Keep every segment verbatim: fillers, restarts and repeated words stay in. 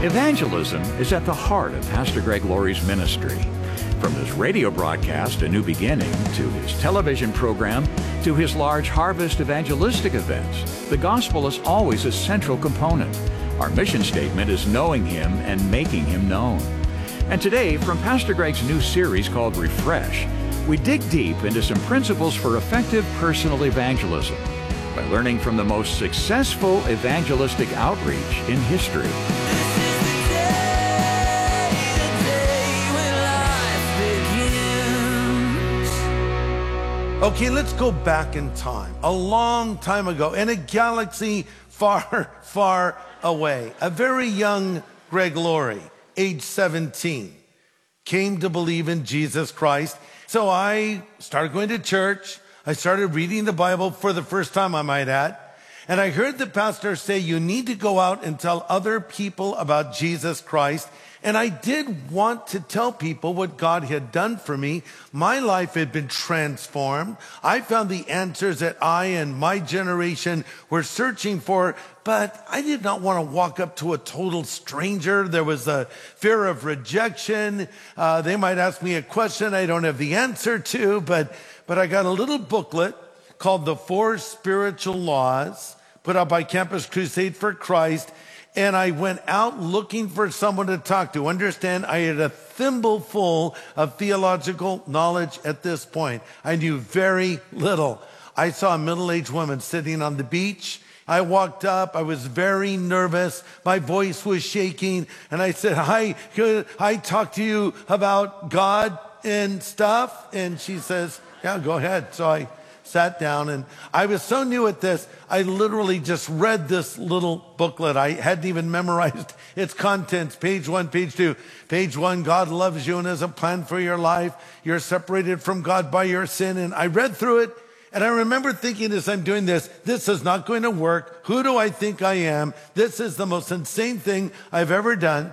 Evangelism is at the heart of Pastor Greg Laurie's ministry. From his radio broadcast, A New Beginning, to his television program, to his large harvest evangelistic events, the gospel is always a central component. Our mission statement is knowing Him and making Him known. And today, from Pastor Greg's new series called Refresh, we dig deep into some principles for effective personal evangelism by learning from the most successful evangelistic outreach in history. Okay, let's go back in time, a long time ago, in a galaxy far, far away. A very young Greg Laurie, age seventeen, came to believe in Jesus Christ. So I started going to church. I started reading the Bible for the first time, I might add. And I heard the pastor say, you need to go out and tell other people about Jesus Christ. And I did want to tell people what God had done for me. My life had been transformed. I found the answers that I and my generation were searching for, but I did not want to walk up to a total stranger. There was a fear of rejection. Uh, they might ask me a question I don't have the answer to, but, but I got a little booklet called The Four Spiritual Laws, put out by Campus Crusade for Christ. And I went out looking for someone to talk to. Understand, I had a thimbleful of theological knowledge at this point. I knew very little. I saw a middle-aged woman sitting on the beach. I walked up. I was very nervous. My voice was shaking. And I said, hi, could I talk to you about God and stuff? And she says, yeah, go ahead. So I sat down, and I was so new at this, I literally just read this little booklet. I hadn't even memorized its contents. Page one, page two. Page one, God loves you and has a plan for your life. You're separated from God by your sin. And I read through it, and I remember thinking as I'm doing this, this is not going to work. Who do I think I am? This is the most insane thing I've ever done.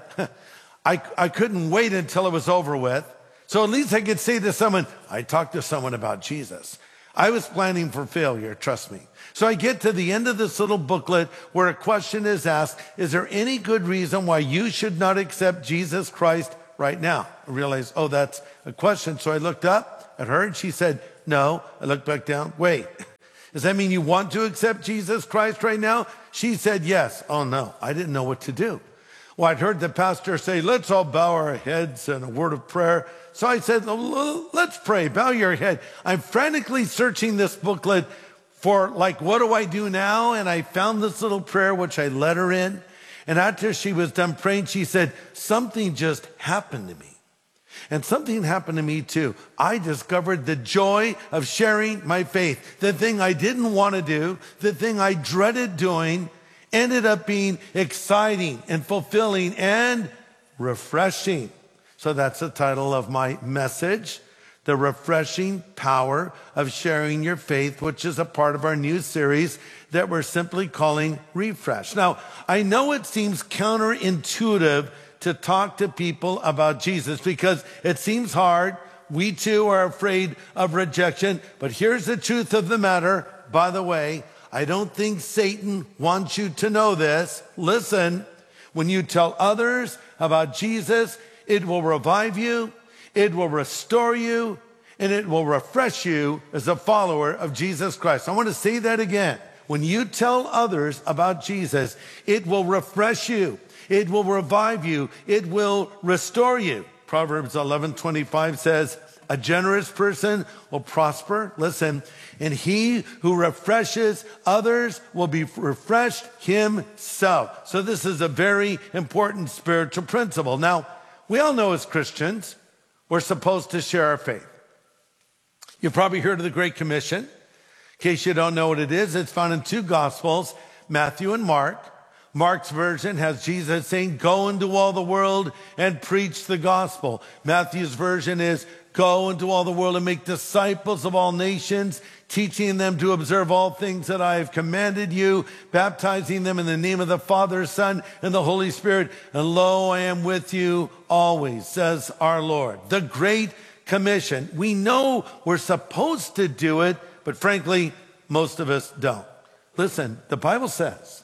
I, I couldn't wait until it was over with. So at least I could say to someone, I talked to someone about Jesus. I was planning for failure, trust me. So I get to the end of this little booklet where a question is asked, is there any good reason why you should not accept Jesus Christ right now? I realized, oh, that's a question. So I looked up at her and she said, no. I looked back down. Wait, does that mean you want to accept Jesus Christ right now? She said, yes. Oh, no, I didn't know what to do. Well, I'd heard the pastor say, let's all bow our heads in a word of prayer. So I said, let's pray, bow your head. I'm frantically searching this booklet for, like, what do I do now? And I found this little prayer, which I led her in. And after she was done praying, she said, something just happened to me. And something happened to me too. I discovered the joy of sharing my faith. The thing I didn't want to do, the thing I dreaded doing, ended up being exciting and fulfilling and refreshing. So that's the title of my message, The Refreshing Power of Sharing Your Faith, which is a part of our new series that we're simply calling Refresh. Now, I know it seems counterintuitive to talk to people about Jesus because it seems hard. We too are afraid of rejection. But here's the truth of the matter. By the way, I don't think Satan wants you to know this. Listen, when you tell others about Jesus, it will revive you, it will restore you, and it will refresh you as a follower of Jesus Christ. I want to say that again. When you tell others about Jesus, it will refresh you, it will revive you, it will restore you. Proverbs eleven twenty-five says, a generous person will prosper. Listen, and he who refreshes others will be refreshed himself. So this is a very important spiritual principle. Now, we all know as Christians, we're supposed to share our faith. You've probably heard of the Great Commission. In case you don't know what it is, it's found in two Gospels, Matthew and Mark. Mark's version has Jesus saying, go into all the world and preach the gospel. Matthew's version is, go into all the world and make disciples of all nations, teaching them to observe all things that I have commanded you, baptizing them in the name of the Father, Son, and the Holy Spirit. And lo, I am with you always, says our Lord. The Great Commission. We know we're supposed to do it, but frankly, most of us don't. Listen, the Bible says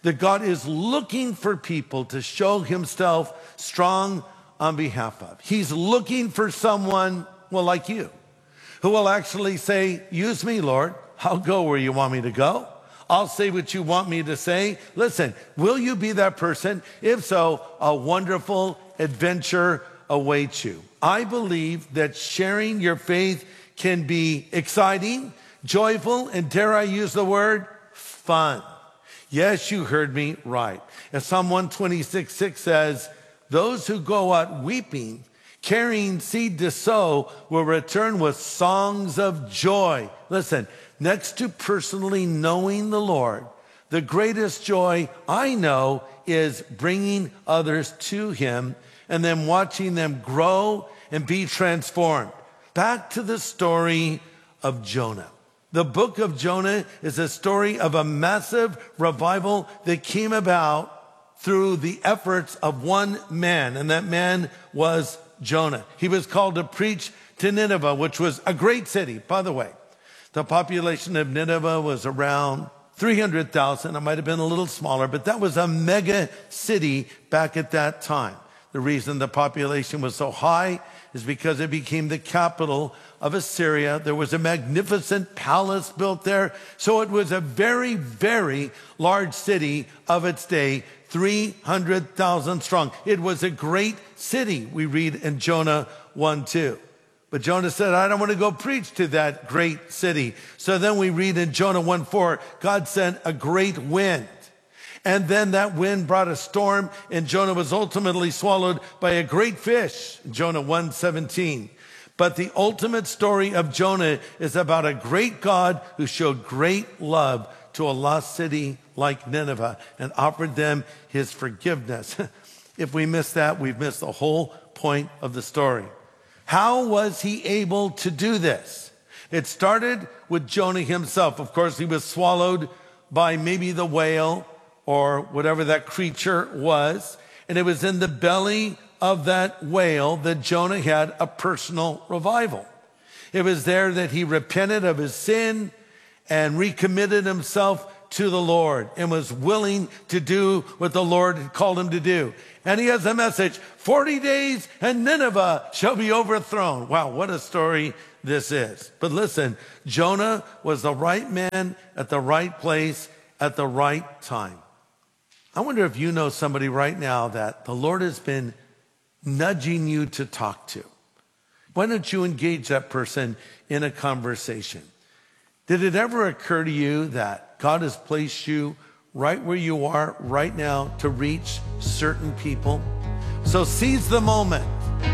that God is looking for people to show himself strong on behalf of. He's looking for someone, well, like you, who will actually say, use me, Lord. I'll go where you want me to go. I'll say what you want me to say. Listen, will you be that person? If so, a wonderful adventure awaits you. I believe that sharing your faith can be exciting, joyful, and dare I use the word, fun. Yes, you heard me right. As Psalm one twenty-six six says, those who go out weeping, carrying seed to sow, will return with songs of joy. Listen, next to personally knowing the Lord, the greatest joy I know is bringing others to him and then watching them grow and be transformed. Back to the story of Jonah. The book of Jonah is a story of a massive revival that came about through the efforts of one man, and that man was Jonah. He was called to preach to Nineveh, which was a great city, by the way. The population of Nineveh was around three hundred thousand. It might have been a little smaller, but that was a mega city back at that time. The reason the population was so high is because it became the capital of Assyria. There was a magnificent palace built there. So it was a very, very large city of its day, three hundred thousand strong. It was a great city, we read in Jonah one two. But Jonah said, I don't want to go preach to that great city. So then we read in Jonah one four, God sent a great wind. And then that wind brought a storm, and Jonah was ultimately swallowed by a great fish, Jonah one seventeen. But the ultimate story of Jonah is about a great God who showed great love to a lost city like Nineveh and offered them his forgiveness. If we miss that, we've missed the whole point of the story. How was he able to do this? It started with Jonah himself. Of course, he was swallowed by maybe the whale or whatever that creature was. And it was in the belly of that whale that Jonah had a personal revival. It was there that he repented of his sin and recommitted himself to the Lord and was willing to do what the Lord had called him to do. And he has a message, forty days and Nineveh shall be overthrown. Wow, what a story this is. But listen, Jonah was the right man at the right place at the right time. I wonder if you know somebody right now that the Lord has been nudging you to talk to. Why don't you engage that person in a conversation? Did it ever occur to you that God has placed you right where you are right now to reach certain people? So seize the moment.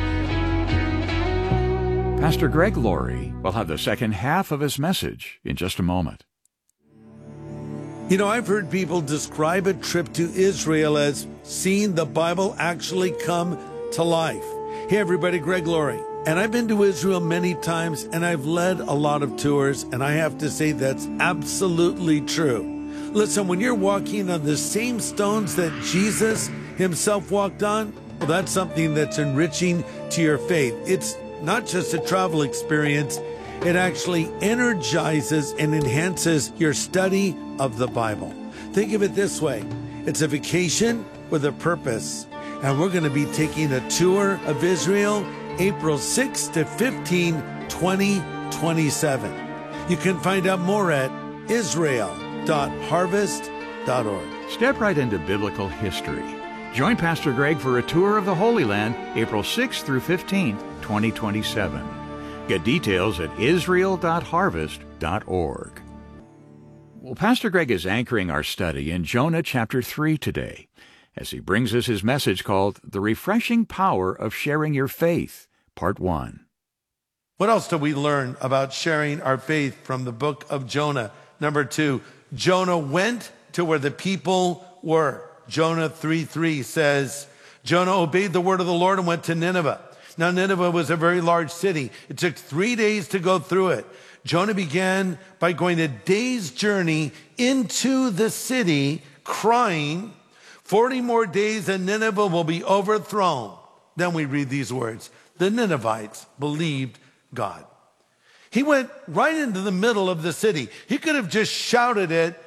Pastor Greg Laurie will have the second half of his message in just a moment. You know, I've heard people describe a trip to Israel as seeing the Bible actually come to life. Hey everybody, Greg Laurie. And I've been to Israel many times, and I've led a lot of tours, and I have to say that's absolutely true. Listen, when you're walking on the same stones that Jesus himself walked on, well, that's something that's enriching to your faith. It's not just a travel experience, it actually energizes and enhances your study of the Bible. Think of it this way. It's a vacation with a purpose. And we're going to be taking a tour of Israel April sixth to fifteenth, twenty twenty-seven. You can find out more at israel dot harvest dot org. Step right into biblical history. Join Pastor Greg for a tour of the Holy Land April sixth through fifteenth, twenty twenty-seven. Get details at israel dot harvest dot org. Well, Pastor Greg is anchoring our study in Jonah chapter three today, as he brings us his message called The Refreshing Power of Sharing Your Faith, Part one. What else do we learn about sharing our faith from the book of Jonah? Number two, Jonah went to where the people were. Jonah three three says, Jonah obeyed the word of the Lord and went to Nineveh. Now, Nineveh was a very large city. It took three days to go through it. Jonah began by going a day's journey into the city, crying, forty more days and Nineveh will be overthrown. Then we read these words. The Ninevites believed God. He went right into the middle of the city. He could have just shouted it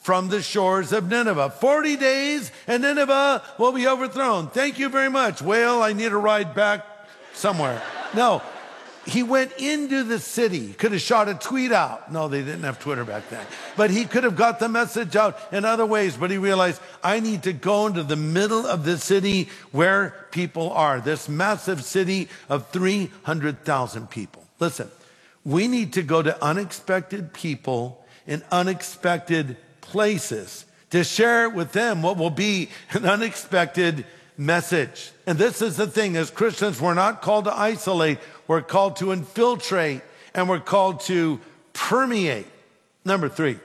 from the shores of Nineveh. forty days and Nineveh will be overthrown. Thank you very much. Well, I need a ride back somewhere. No, he went into the city. Could have shot a tweet out. No, they didn't have Twitter back then. But he could have got the message out in other ways. But he realized, I need to go into the middle of the city where people are. This massive city of three hundred thousand people. Listen, we need to go to unexpected people in unexpected places to share with them what will be an unexpected message. And this is the thing, as Christians, we're not called to isolate, we're called to infiltrate, and we're called to permeate. Number three,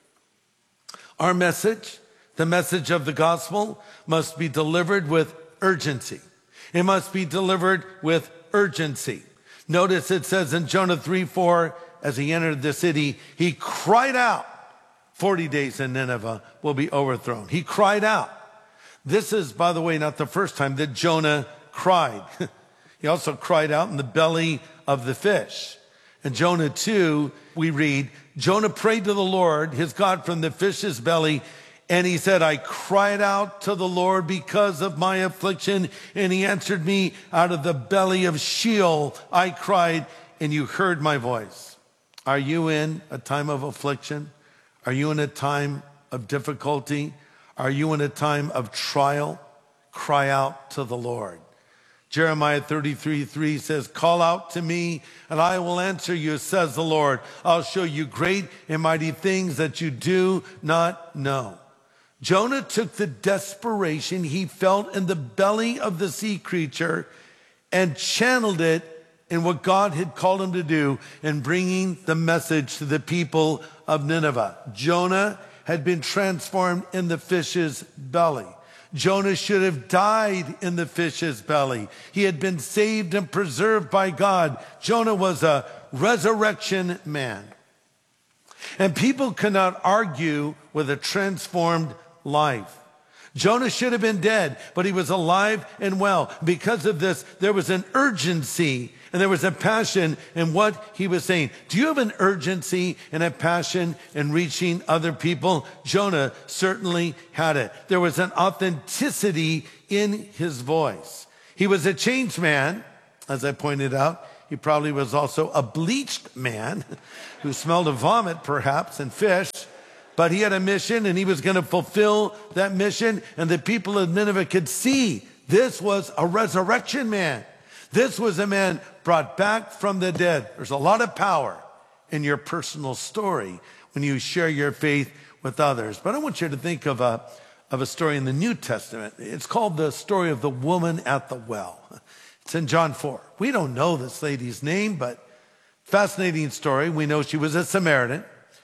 our message, the message of the gospel, must be delivered with urgency. It must be delivered with urgency. Notice it says in Jonah three four, as he entered the city, he cried out, forty days in Nineveh will be overthrown. He cried out. This is, by the way, not the first time that Jonah cried. He also cried out in the belly of the fish. In Jonah two, we read, Jonah prayed to the Lord, his God, from the fish's belly, and he said, I cried out to the Lord because of my affliction, and he answered me out of the belly of Sheol. I cried, and you heard my voice. Are you in a time of affliction? Are you in a time of difficulty? Are you in a time of trial? Cry out to the Lord. Jeremiah thirty-three three says, call out to me and I will answer you, says the Lord. I'll show you great and mighty things that you do not know. Jonah took the desperation he felt in the belly of the sea creature and channeled it in what God had called him to do in bringing the message to the people of Nineveh. Jonah had been transformed in the fish's belly. Jonah should have died in the fish's belly. He had been saved and preserved by God. Jonah was a resurrection man. And people cannot argue with a transformed life. Jonah should have been dead, but he was alive and well. Because of this, there was an urgency and there was a passion in what he was saying. Do you have an urgency and a passion in reaching other people? Jonah certainly had it. There was an authenticity in his voice. He was a changed man, as I pointed out. He probably was also a bleached man who smelled of vomit, perhaps, and fish. But he had a mission, and he was going to fulfill that mission. And the people of Nineveh could see this was a resurrection man. This was a man brought back from the dead. There's a lot of power in your personal story when you share your faith with others. But I want you to think of a, of a story in the New Testament. It's called the story of the woman at the well. It's in John four. We don't know this lady's name, but fascinating story. We know she was a Samaritan.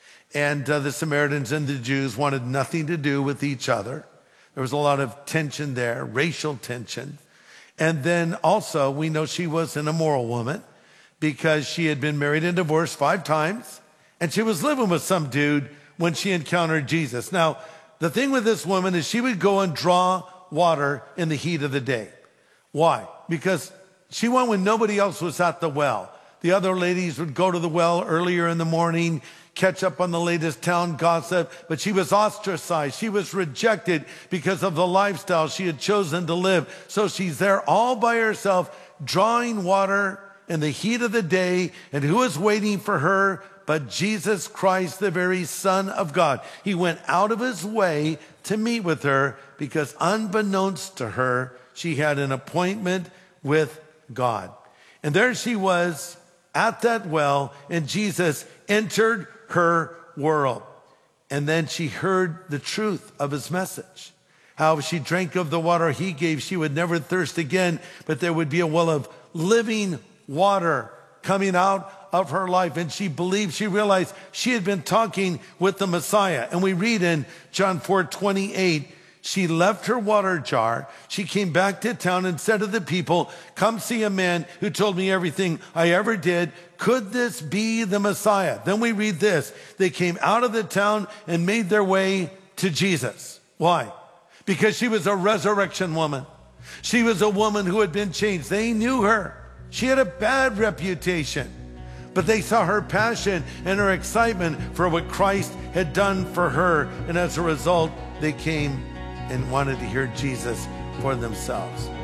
And uh, the Samaritans and the Jews wanted nothing to do with each other. There was a lot of tension there, racial tension. And then also we know she was an immoral woman because she had been married and divorced five times. And she was living with some dude when she encountered Jesus. Now, the thing with this woman is she would go and draw water in the heat of the day. Why? Because she went when nobody else was at the well. The other ladies would go to the well earlier in the morning, catch up on the latest town gossip, but she was ostracized. She was rejected because of the lifestyle she had chosen to live. So she's there all by herself, drawing water in the heat of the day. And who is waiting for her but Jesus Christ, the very Son of God? He went out of his way to meet with her because unbeknownst to her, she had an appointment with God. And there she was at that well, and Jesus entered her world. And then she heard the truth of his message. How if she drank of the water he gave, she would never thirst again, but there would be a well of living water coming out of her life. And she believed, she realized she had been talking with the Messiah. And we read in John four twenty-eight, she left her water jar. She came back to town and said to the people, come see a man who told me everything I ever did. Could this be the Messiah? Then we read this. They came out of the town and made their way to Jesus. Why? Because she was a resurrection woman. She was a woman who had been changed. They knew her. She had a bad reputation, but they saw her passion and her excitement for what Christ had done for her. And as a result, they came and wanted to hear Jesus for themselves.